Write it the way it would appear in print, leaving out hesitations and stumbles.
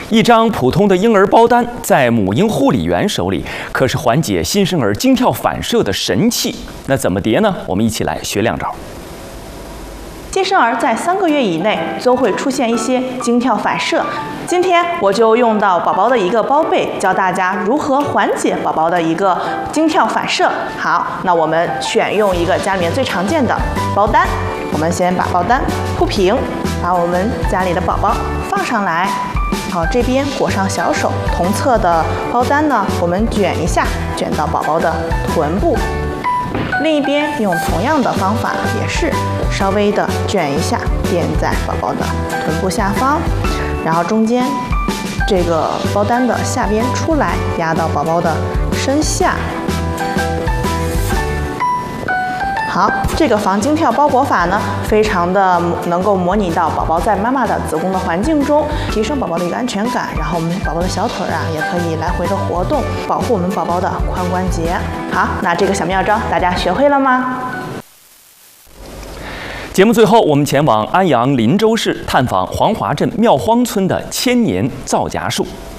一张普通的婴儿包单，在母婴护理员手里，可是缓解新生儿惊跳反射的神器。那怎么叠呢？我们一起来学两招。 新生儿在3个月以内都会出现一些惊跳反射，今天我就用到宝宝的一个包被，教大家如何缓解宝宝的一个惊跳反射。好，那我们选用一个家里面最常见的包单，我们先把包单铺平，把我们家里的宝宝放上来。好，这边裹上小手，同侧的包单呢，我们卷一下，卷到宝宝的臀部。另一边用同样的方法，也是稍微的卷一下，垫在宝宝的臀部下方，然后中间这个包单的下边出来，压到宝宝的身下。好，这个防惊跳包裹法呢，非常的能够模拟到宝宝在妈妈的子宫的环境中，提升宝宝的一个安全感。然后我们宝宝的小腿啊，也可以来回的活动，保护我们宝宝的髋关节。好，那这个小妙招大家学会了吗？ 节目最后，我们前往安阳林州市探访黄华镇庙荒村的1000年皂荚树。